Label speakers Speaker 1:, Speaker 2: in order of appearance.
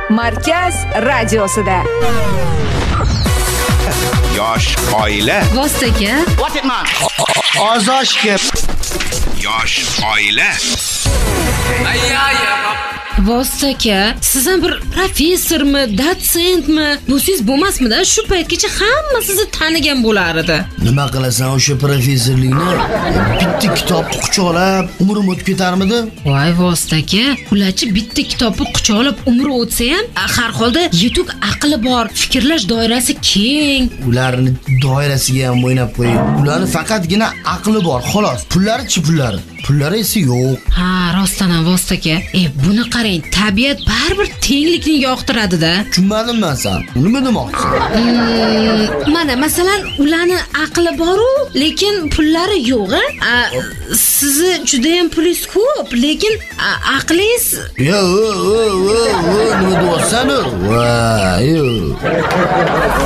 Speaker 1: Markaz radiosida.
Speaker 2: Yosh oila.
Speaker 3: Vostaga.
Speaker 4: What it man?
Speaker 5: Ozoshga.
Speaker 2: Yosh oila.
Speaker 3: Vostaga, siz ham bir professormi, dotsentmi? Bu siz bo'lmasmida, shu paytgacha hamma sizni tanigan bo'lar edi.
Speaker 5: Nima qilasan o'sha professorlikni? Bitta kitobni quchoqlab umrim o'tib ketarmidi?
Speaker 3: Voy Vostaga, ularchi bitta kitobni quchoqlab umri o'tsa ham, har holda yetuk aqli bor, fikrlash doirasi keng.
Speaker 5: Ularni doirasiga ham o'ynab qo'ying. Ularni faqatgina aqli bor, xolos. Pullari-chi pullari. Pullari esa yo'q.
Speaker 3: Ha, rostdan ham Vostaga. Buni qarang, tabiat baribir tenglikni yoqtiradi-da.
Speaker 5: Tushunmadim men sen. Nima demoqchisan?
Speaker 3: Mana masalan, ularni aqli bor-u, lekin pullari yo'q-a? Sizni juda ham pulingiz ko'p, lekin aqlingiz
Speaker 5: Nima deyapsan? Voy,